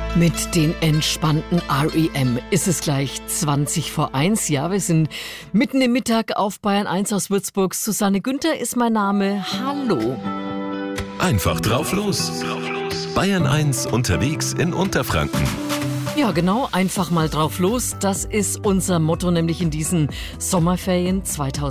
Mit den entspannten R.E.M. ist es gleich 20:01. Ja, wir sind mitten im Mittag auf Bayern 1 aus Würzburg. Susanne Günther ist mein Name. Hallo. Einfach drauf los. Bayern 1 unterwegs in Unterfranken. Ja, genau, einfach mal drauf los. Das ist unser Motto, nämlich in diesen Sommerferien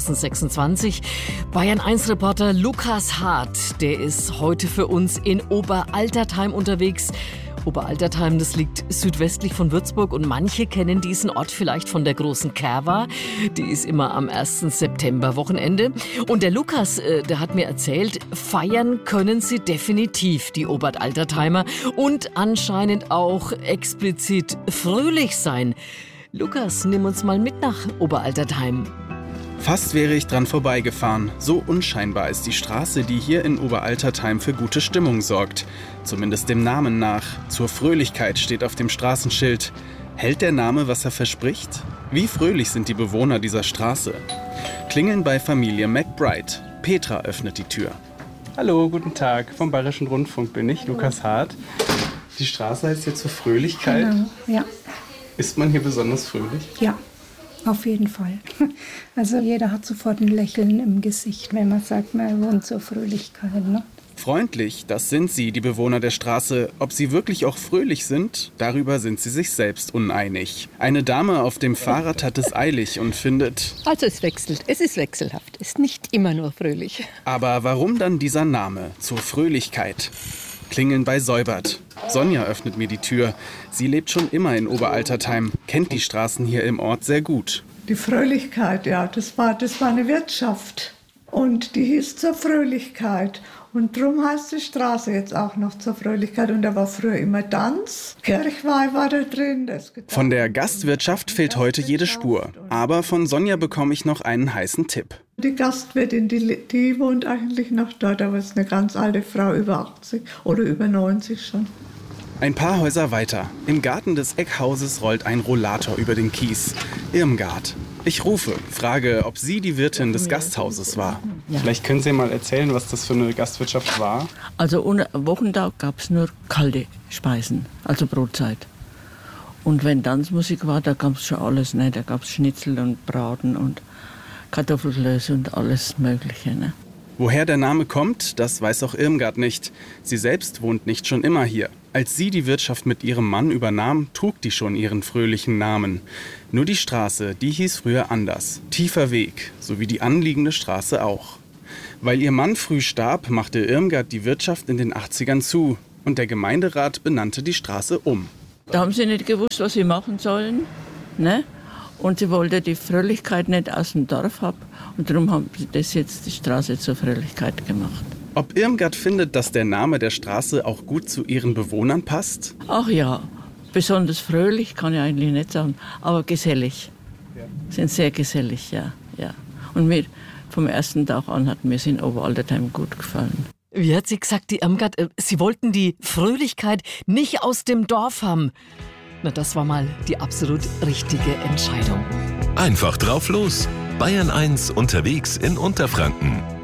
2026. Bayern 1-Reporter Lukas Hart, der ist heute für uns in Oberaltertheim unterwegs. Oberaltertheim, das liegt südwestlich von Würzburg und manche kennen diesen Ort vielleicht von der großen Kerwa. Die ist immer am 1. September-Wochenende. Und der Lukas, der hat mir erzählt, feiern können sie definitiv, die Oberaltertheimer. Und anscheinend auch explizit fröhlich sein. Lukas, nimm uns mal mit nach Oberaltertheim. Fast wäre ich dran vorbeigefahren. So unscheinbar ist die Straße, die hier in Oberaltertheim für gute Stimmung sorgt. Zumindest dem Namen nach. Zur Fröhlichkeit steht auf dem Straßenschild. Hält der Name, was er verspricht? Wie fröhlich sind die Bewohner dieser Straße? Klingeln bei Familie McBride. Petra öffnet die Tür. Hallo, guten Tag. Vom Bayerischen Rundfunk bin ich, Lukas Hart. Die Straße heißt hier zur Fröhlichkeit. Genau, ja. Ist man hier besonders fröhlich? Ja, auf jeden Fall. Also jeder hat sofort ein Lächeln im Gesicht, wenn man sagt, man wohnt zur Fröhlichkeit. Ne? Freundlich, das sind sie, die Bewohner der Straße. Ob sie wirklich auch fröhlich sind, darüber sind sie sich selbst uneinig. Eine Dame auf dem Fahrrad hat es eilig und findet... Also es wechselt, es ist wechselhaft, es ist nicht immer nur fröhlich. Aber warum dann dieser Name, zur Fröhlichkeit? Klingeln bei Säubert. Sonja öffnet mir die Tür. Sie lebt schon immer in Oberaltertheim, kennt die Straßen hier im Ort sehr gut. Die Fröhlichkeit, ja, das war eine Wirtschaft. Und die hieß zur Fröhlichkeit. Und darum heißt die Straße jetzt auch noch zur Fröhlichkeit. Und da war früher immer Tanz, Kirchweih war da drin. Von der Gastwirtschaft fehlt heute jede Spur. Aber von Sonja bekomme ich noch einen heißen Tipp. Die Gastwirtin, die wohnt eigentlich noch dort, aber ist eine ganz alte Frau, über 80 oder über 90 schon. Ein paar Häuser weiter. Im Garten des Eckhauses rollt ein Rollator über den Kies. Irmgard. Ich rufe, frage, ob sie die Wirtin des Gasthauses war. Ja. Vielleicht können Sie mal erzählen, was das für eine Gastwirtschaft war. Also ohne Wochentag gab es nur kalte Speisen, also Brotzeit. Und wenn Tanzmusik war, da gab es schon alles. Ne? Da gab es Schnitzel und Braten und Kartoffelklöße und alles Mögliche. Ne? Woher der Name kommt, das weiß auch Irmgard nicht. Sie selbst wohnt nicht schon immer hier. Als sie die Wirtschaft mit ihrem Mann übernahm, trug die schon ihren fröhlichen Namen. Nur die Straße, die hieß früher anders. Tiefer Weg, so wie die anliegende Straße auch. Weil ihr Mann früh starb, machte Irmgard die Wirtschaft in den 80ern zu. Und der Gemeinderat benannte die Straße um. Da haben sie nicht gewusst, was sie machen sollen. Ne? Und sie wollte die Fröhlichkeit nicht aus dem Dorf haben. Und darum haben sie das jetzt die Straße zur Fröhlichkeit gemacht. Ob Irmgard findet, dass der Name der Straße auch gut zu ihren Bewohnern passt? Ach ja, besonders fröhlich kann ich eigentlich nicht sagen, aber gesellig. Ja. Sind sehr gesellig, ja. Und mir vom ersten Tag an hat mir es in Oberaltertheim gut gefallen. Wie hat sie gesagt, die Irmgard, sie wollten die Fröhlichkeit nicht aus dem Dorf haben. Na, das war mal die absolut richtige Entscheidung. Einfach drauf los. Bayern 1 unterwegs in Unterfranken.